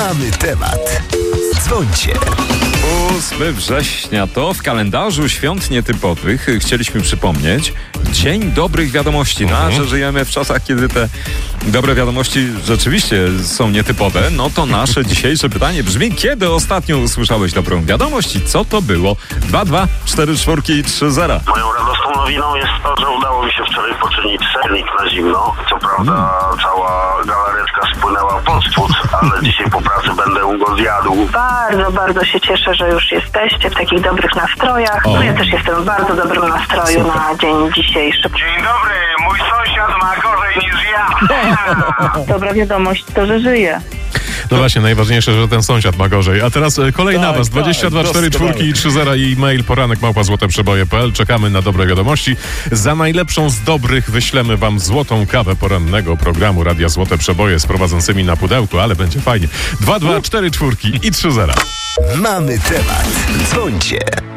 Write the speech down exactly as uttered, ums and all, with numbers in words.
Mamy temat. Dzwońcie. ósmego września to w kalendarzu świąt nietypowych chcieliśmy przypomnieć Dzień Dobrych Wiadomości. No, a że żyjemy w czasach, kiedy te dobre wiadomości rzeczywiście są nietypowe, no to nasze dzisiejsze pytanie brzmi: kiedy ostatnio usłyszałeś dobrą wiadomość i co to było? dwa dwa cztery cztery trzy zero. Moją radosną nowiną jest to, że udało mi się wczoraj poczynić sernik na zimno. Co prawda mm. cała galaretka spłynęła pod spód, ale dzisiaj po pracy będę go zjadł. Bardzo, bardzo się cieszę, że już jesteście w takich dobrych nastrojach. No ja też jestem w bardzo dobrym nastroju Super. na dzień dzisiejszy. Dzień dobry, mój sąsiad ma gorzej niż ja. Dobra wiadomość to, że żyje. No właśnie, najważniejsze, że ten sąsiad ma gorzej. A teraz kolej tak, na was. dwadzieścia dwa cztery cztery i trzy zero i mail poranek małpa złote przeboje kropka p l. Czekamy na dobre wiadomości. Za najlepszą z dobrych wyślemy wam złotą kawę porannego programu Radia Złote Przeboje z prowadzącymi na pudełku, ale będzie fajnie. dwa dwa cztery cztery i trzy zero. Mamy temat. Dzwońcie.